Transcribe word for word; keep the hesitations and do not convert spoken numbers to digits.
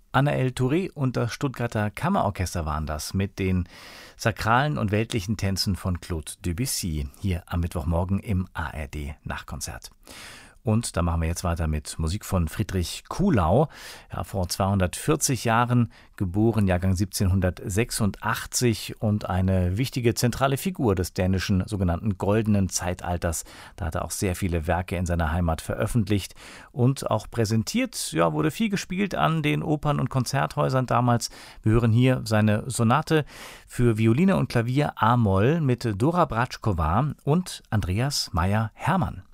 Anaël Touré und das Stuttgarter Kammerorchester waren das mit den sakralen und weltlichen Tänzen von Claude Debussy hier am Mittwochmorgen im A R D-Nachkonzert. Und da machen wir jetzt weiter mit Musik von Friedrich Kuhlau. Ja, vor zweihundertvierzig Jahren geboren, Jahrgang siebzehnhundertsechsundachtzig und eine wichtige zentrale Figur des dänischen sogenannten Goldenen Zeitalters. Da hat er auch sehr viele Werke in seiner Heimat veröffentlicht und auch präsentiert. Ja, wurde viel gespielt an den Opern- und Konzerthäusern damals. Wir hören hier seine Sonate für Violine und Klavier A-Moll mit Dora Bratschkova und Andreas Meyer-Hermann.